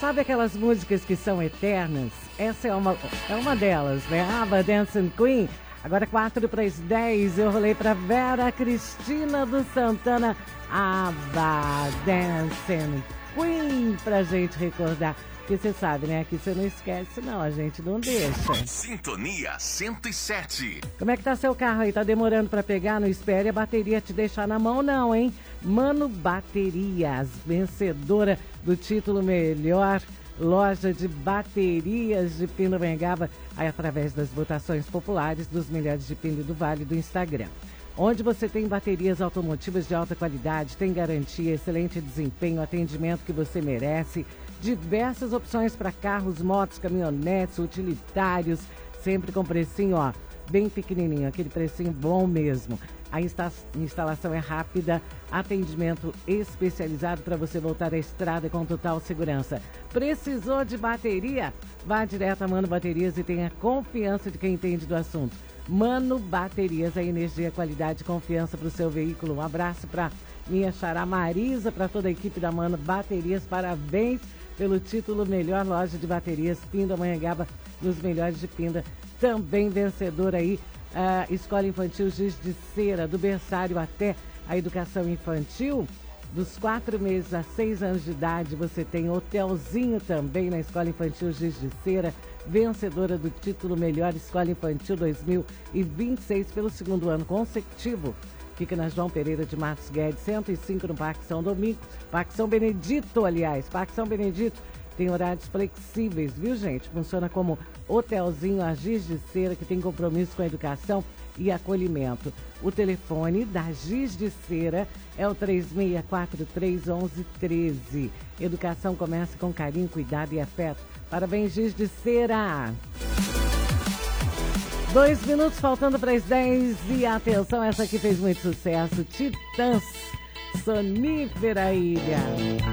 Sabe aquelas músicas que são eternas? Essa é uma delas, né? ABBA Dancing Queen. Agora 4:10, eu rolei para Vera Cristina do Santana, ABBA Dancing Queen, pra gente recordar. Porque você sabe, né? Aqui você não esquece, não. A gente não deixa. Sintonia 107. Como é que tá seu carro aí? Tá demorando pra pegar? Não espere a bateria te deixar na mão, não, hein? Mano Baterias, vencedora do título Melhor Loja de Baterias de Pindamonhangaba, aí através das votações populares dos melhores de Pinda do Vale do Instagram. Onde você tem baterias automotivas de alta qualidade, tem garantia, excelente desempenho, atendimento que você merece, diversas opções para carros, motos, caminhonetes, utilitários, sempre com precinho, ó, bem pequenininho, aquele precinho bom mesmo. A instalação é rápida, atendimento especializado para você voltar à estrada com total segurança. Precisou de bateria? Vá direto a Mano Baterias e tenha confiança de quem entende do assunto. Mano Baterias, a energia, qualidade e confiança para o seu veículo. Um abraço para minha xará Marisa, para toda a equipe da Mano Baterias. Parabéns pelo título Melhor Loja de Baterias Pindamonhangaba, nos melhores de Pinda. Também vencedor aí, a Escola Infantil Giz de Cera, do berçário até a educação infantil. Dos 4 meses a 6 anos de idade, você tem hotelzinho também na Escola Infantil Giz de Cera, vencedora do título Melhor Escola Infantil 2026 pelo 2º ano consecutivo. Fica na João Pereira de Matos Guedes, 105 no Parque São Domingo. Parque São Benedito, aliás. Parque São Benedito tem horários flexíveis, viu, gente? Funciona como hotelzinho a Giz de Cera, que tem compromisso com a educação e acolhimento. O telefone da Giz de Cera é o 36431113. Educação começa com carinho, cuidado e afeto. Parabéns, Giz de Cera! 2 minutos faltando para as 10 e atenção, essa aqui fez muito sucesso. Titãs, Sonífera Ilha.